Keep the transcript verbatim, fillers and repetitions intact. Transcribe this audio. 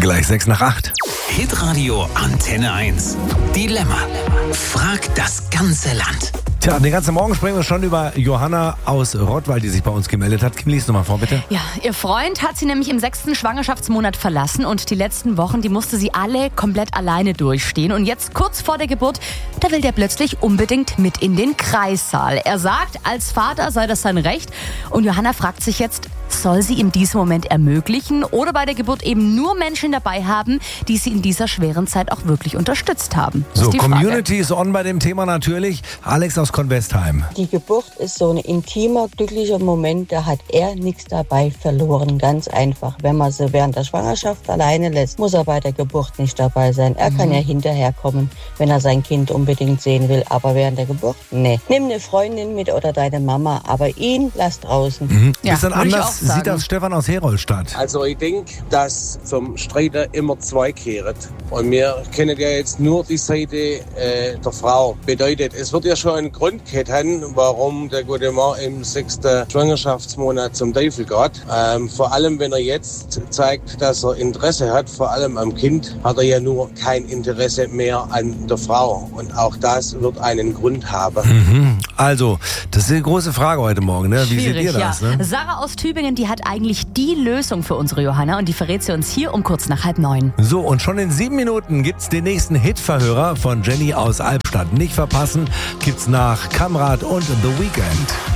Gleich sechs nach acht. Hitradio Antenne eins. Dilemma. Frag das ganze Land. Tja, den ganzen Morgen sprechen wir schon über Johanna aus Rottweil, die sich bei uns gemeldet hat. Kim, lies nochmal vor, bitte. Ja, ihr Freund hat sie nämlich im sechsten Schwangerschaftsmonat verlassen und die letzten Wochen, die musste sie alle komplett alleine durchstehen. Und jetzt kurz vor der Geburt, da will der plötzlich unbedingt mit in den Kreissaal. Er sagt, als Vater sei das sein Recht. Und Johanna fragt sich jetzt, soll sie ihm diesen Moment ermöglichen oder bei der Geburt eben nur Menschen dabei haben, die sie in dieser schweren Zeit auch wirklich unterstützt haben? So, Community ist on bei dem Thema natürlich. Alex aus Convestheim. Die Geburt ist so ein intimer, glücklicher Moment, da hat er nichts dabei verloren. Ganz einfach. Wenn man sie während der Schwangerschaft alleine lässt, muss er bei der Geburt nicht dabei sein. Er mhm. kann ja hinterher kommen, wenn er sein Kind unbedingt sehen will. Aber während der Geburt, nee. Nimm eine Freundin mit oder deine Mama, aber ihn lass draußen. Mhm. Ja, Bisschen anders sieht das Stefan aus Herolstadt. Also ich denke, dass zum Streiten immer zwei kehren. Und wir kennen ja jetzt nur die Seite äh, der Frau. Bedeutet, es wird ja schon einen Grund kennen, warum der gute Mann im sechsten Schwangerschaftsmonat zum Teufel geht. Ähm, vor allem, wenn er jetzt zeigt, dass er Interesse hat, vor allem am Kind, hat er ja nur kein Interesse mehr an der Frau. Und auch das wird einen Grund haben. Mhm. Also, das ist eine große Frage heute Morgen. Ne? Wie Schwierig, seht ihr das? ja. Ne? Sarah aus Tübingen, die hat eigentlich die Lösung für unsere Johanna und die verrät sie uns hier um kurz nach halb neun. So, und schon in sieben Minuten gibt's den nächsten Hitverhörer von Jenny aus Albstadt. Nicht verpassen, gibt's nach Kamrat und The Weeknd.